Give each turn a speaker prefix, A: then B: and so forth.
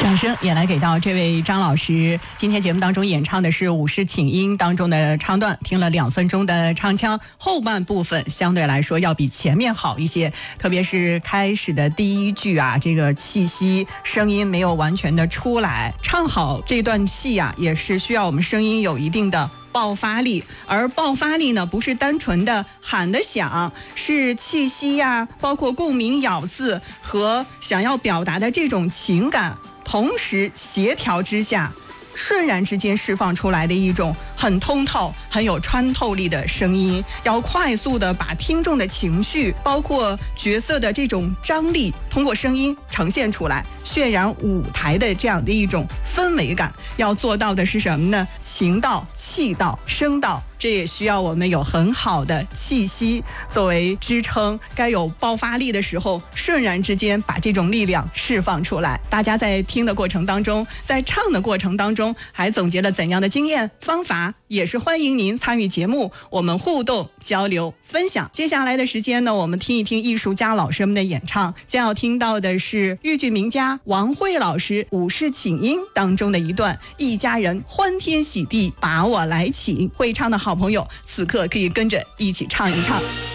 A: 掌声也来给到这位张老师。今天节目当中演唱的是《武士请缨》当中的唱段，听了2分钟的唱腔，后半部分相对来说要比前面好一些，特别是开始的第一句啊，这个气息声音没有完全的出来。唱好这段戏啊，也是需要我们声音有一定的爆发力，而爆发力呢，不是单纯的喊得响，是气息呀，包括共鸣咬字和想要表达的这种情感同时协调之下，瞬然之间释放出来的一种很通透、很有穿透力的声音，要快速的把听众的情绪，包括角色的这种张力，通过声音呈现出来，渲染舞台的这样的一种氛围感。要做到的是什么呢？情到、气到、声到，这也需要我们有很好的气息作为支撑，该有爆发力的时候，瞬然之间把这种力量释放出来。大家在听的过程当中，在唱的过程当中，还总结了怎样的经验方法？也是欢迎您参与节目，我们互动交流分享。接下来的时间呢，我们听一听艺术家老师们的演唱，将要听到的是豫剧名家王慧老师《武士请缨》当中的一段一家人欢天喜地把我来请。会唱的好朋友此刻可以跟着一起唱一唱。